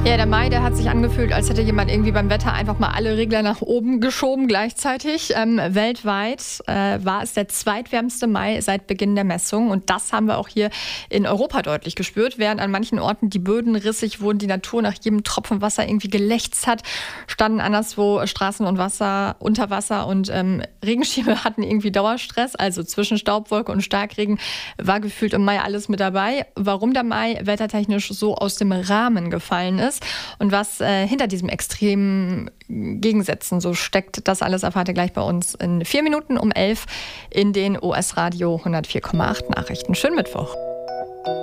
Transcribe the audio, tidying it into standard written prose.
Ja, der Mai, der hat sich angefühlt, als hätte jemand irgendwie beim Wetter einfach mal alle Regler nach oben geschoben gleichzeitig. Weltweit war es der zweitwärmste Mai seit Beginn der Messung. Und das haben wir auch hier in Europa deutlich gespürt. Während an manchen Orten die Böden rissig wurden, die Natur nach jedem Tropfen Wasser irgendwie gelächzt hat, standen anderswo Straßen und Wasser unter Wasser und Regenschirme hatten irgendwie Dauerstress. Also zwischen Staubwolke und Starkregen war gefühlt im Mai alles mit dabei. Warum der Mai wettertechnisch so aus dem Rahmen gefallen ist und was hinter diesem extremen Gegensätzen so steckt, das alles erfahrt ihr gleich bei uns in 4 Minuten um 11 in den OS Radio 104,8 Nachrichten. Schönen Mittwoch.